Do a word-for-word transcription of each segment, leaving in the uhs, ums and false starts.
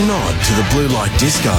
nod to the blue light disco.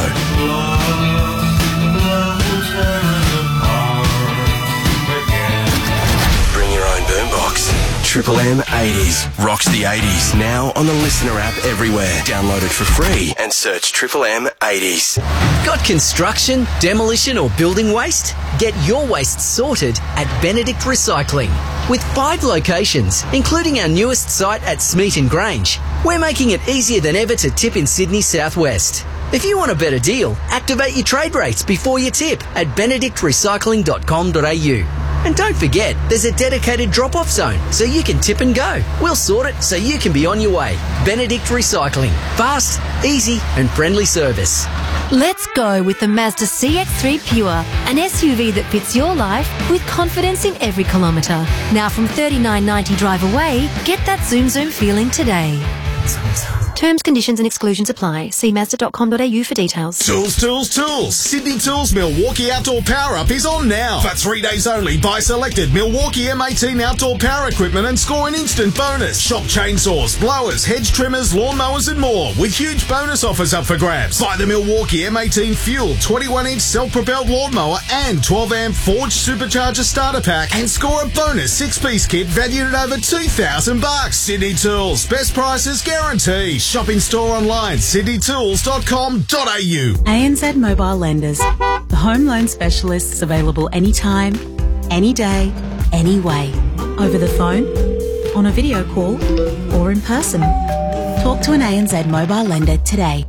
Bring your own boombox. Triple M eighties rocks the eighties. Now on the Listener app everywhere. Download it for free and search Triple M eighties. Got construction, demolition or building waste? Get your waste sorted at Benedict Recycling. With five locations, including our newest site at Smeaton Grange, we're making it easier than ever to tip in Sydney southwest. If you want a better deal, activate your trade rates before you tip at benedict recycling dot com dot a u. And don't forget, there's a dedicated drop-off zone so you can tip and go. We'll sort it so you can be on your way. Benedict Recycling. Fast, easy and friendly service. Let's go with the Mazda C X three Pure, an S U V that fits your life with confidence in every kilometre. Now from thirty-nine ninety drive away, get that zoom zoom feeling today. Terms, conditions and exclusions apply. See mazda dot com dot a u for details. Tools, tools, tools. Sydney Tools Milwaukee Outdoor Power Up is on now. For three days only, buy selected Milwaukee M eighteen outdoor power equipment and score an instant bonus. Shop chainsaws, blowers, hedge trimmers, lawnmowers and more with huge bonus offers up for grabs. Buy the Milwaukee M eighteen Fuel twenty-one inch self-propelled lawnmower and twelve amp Forge Supercharger starter pack and score a bonus six-piece kit valued at over two thousand bucks. Sydney Tools. Best prices guaranteed. Shop in store online, sydney tools dot com dot a u. A N Z Mobile Lenders, the home loan specialists available anytime, any day, any way. Over the phone, on a video call, or in person. Talk to an A N Z Mobile Lender today.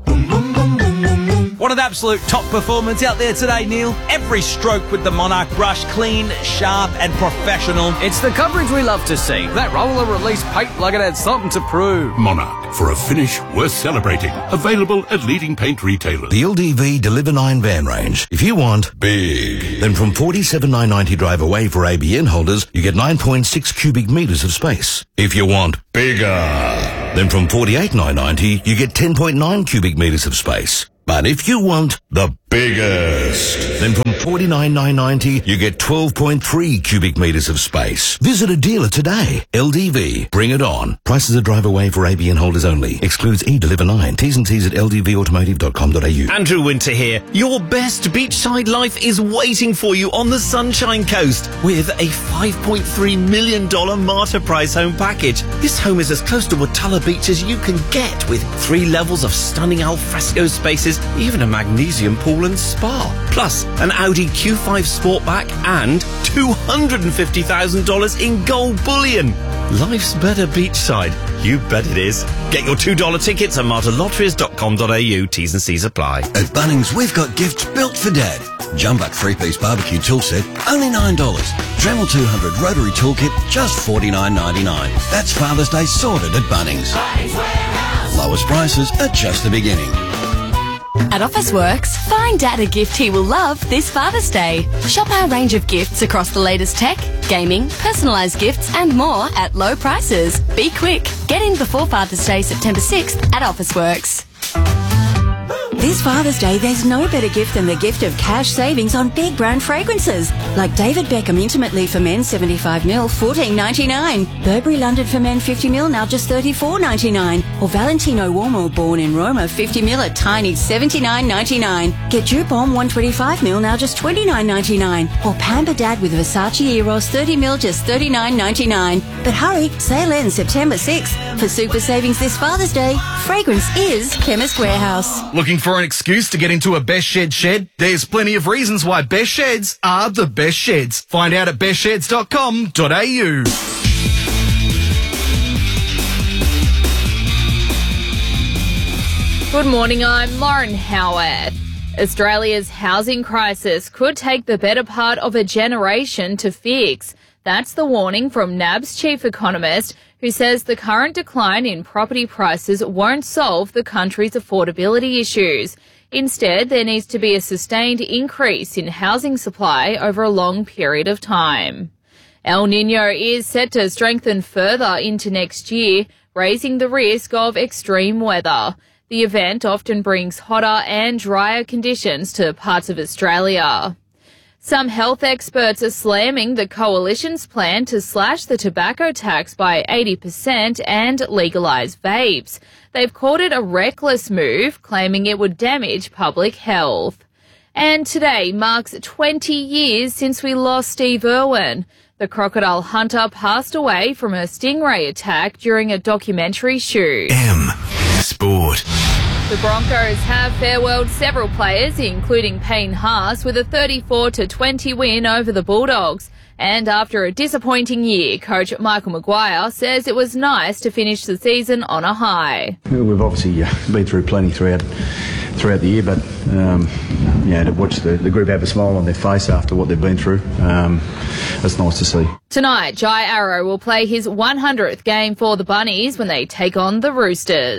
What an absolute top performance out there today, Neil. Every stroke with the Monarch brush, clean, sharp and professional. It's the coverage we love to see. That roller release paint like it had something to prove. Monarch, for a finish worth celebrating. Available at leading paint retailers. The L D V Deliver nine van range. If you want big, then from forty-seven thousand nine hundred ninety drive away for A B N holders, you get nine point six cubic metres of space. If you want bigger, then from forty-eight thousand nine hundred ninety, you get ten point nine cubic metres of space. But if you want the biggest, then from forty-nine thousand nine hundred ninety, you get twelve point three cubic metres of space. Visit a dealer today. L D V. Bring it on. Prices are drive away for A B N holders only. Excludes E-Deliver nine. T's and C's at l d v automotive dot com dot a u. Andrew Winter here. Your best beachside life is waiting for you on the Sunshine Coast with a five point three million dollars Marta Price home package. This home is as close to Watala Beach as you can get, with three levels of stunning alfresco spaces, even a magnesium pool and spa. Plus, an Audi Q five Sportback and two hundred fifty thousand dollars in gold bullion. Life's better beachside. You bet it is. Get your two dollar tickets at marta lotteries dot com dot a u. T's and C's apply. At Bunnings, we've got gifts built for Dad. Jumbuck three-piece barbecue tool set, only nine dollars. Dremel two hundred rotary toolkit, just forty-nine ninety-nine. That's Father's Day sorted at Bunnings. Bunnings Warehouse. Lowest prices are just the beginning. At Officeworks, find Dad a gift he will love this Father's Day. Shop our range of gifts across the latest tech, gaming, personalised gifts and more at low prices. Be quick. Get in before Father's Day, September sixth at Officeworks. This Father's Day, there's no better gift than the gift of cash savings on big brand fragrances. Like David Beckham Intimate Leave for Men seventy-five mil, fourteen ninety-nine. Burberry London for Men fifty mil, now just thirty-four ninety-nine. Or Valentino Uomo Born in Roma fifty mil at tiny seventy-nine ninety-nine. Get Dupont one twenty-five mil, now just twenty-nine ninety-nine. Or Pamper Dad with Versace Eros thirty mil, just thirty-nine ninety-nine. But hurry, sale ends September sixth. For super savings this Father's Day, fragrance is Chemist Warehouse. Looking for an excuse to get into a Best Shed shed? There's plenty of reasons why Best Sheds are the best sheds. Find out at best sheds dot com dot a u. Good morning, I'm Lauren Howarth. Australia's housing crisis could take the better part of a generation to fix. That's the warning from N A B's chief economist, who says the current decline in property prices won't solve the country's affordability issues. Instead, there needs to be a sustained increase in housing supply over a long period of time. El Niño is set to strengthen further into next year, raising the risk of extreme weather. The event often brings hotter and drier conditions to parts of Australia. Some health experts are slamming the coalition's plan to slash the tobacco tax by eighty percent and legalise vapes. They've called it a reckless move, claiming it would damage public health. And today marks twenty years since we lost Steve Irwin. The crocodile hunter passed away from a stingray attack during a documentary shoot. M Sport. The Broncos have farewelled several players, including Payne Haas, with a thirty-four to twenty win over the Bulldogs. And after a disappointing year, coach Michael Maguire says it was nice to finish the season on a high. We've obviously been through plenty throughout throughout the year, but um, yeah, to watch the, the group have a smile on their face after what they've been through, um, it's nice to see. Tonight, Jai Arrow will play his one hundredth game for the Bunnies when they take on the Roosters.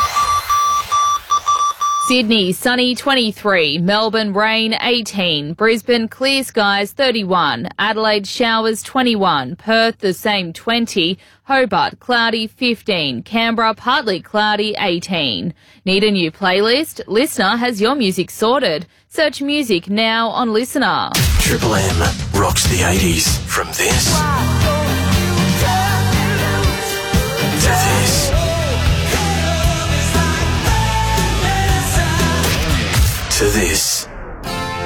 Sydney, sunny twenty-three, Melbourne, rain eighteen, Brisbane, clear skies thirty-one, Adelaide, showers twenty-one, Perth, the same twenty, Hobart, cloudy fifteen, Canberra, partly cloudy eighteen. Need a new playlist? Listener has your music sorted. Search music now on Listener. Triple M rocks the eighties from this to this. To this.